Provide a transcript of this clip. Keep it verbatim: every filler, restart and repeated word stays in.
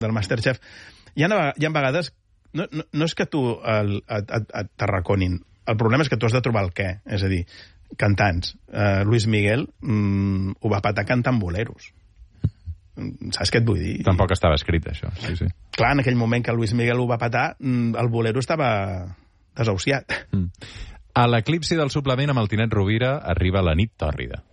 del Masterchef. Hi ha, hi ha vegades... No, no, no és que tu el, et, et, et t'arraconin. El problema és que tu has de trobar el què. És a dir, cantants. Uh, Luis Miguel mm, ho va patar cantant boleros. Saps què et vull dir? Tampoc estava escrit, això. Sí, sí. Clar, en aquell moment que Luis Miguel ho va patar, el bolero estava desahuciat. Mm. A l'eclipsi del suplement amb el Tinet Rovira arriba la nit tòrrida.